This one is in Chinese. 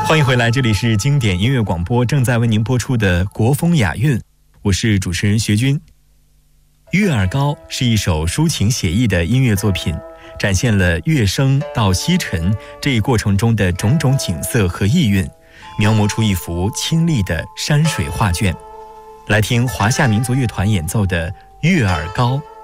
欢迎回来，这里是经典音乐广播，正在为您播出的国风雅韵，我是主持人学军。《月儿高》是一首抒情写意的音乐作品，展现了乐升到西沉这一过程中的种种景色和意蕴，描摹出一幅清丽的山水画卷。来听华夏民族乐团演奏的《月儿高》。